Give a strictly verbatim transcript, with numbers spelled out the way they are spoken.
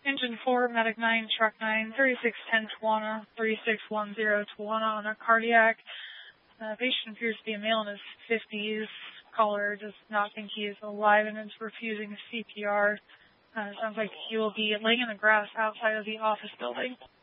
Engine four, Medic nine, Truck nine, thirty-six ten Tawana, thirty-six ten Tawana on a cardiac. Uh, patient appears to be a male in his fifties. Caller does not think he is alive and is refusing C P R. Uh, sounds like he will be laying in the grass outside of the office building.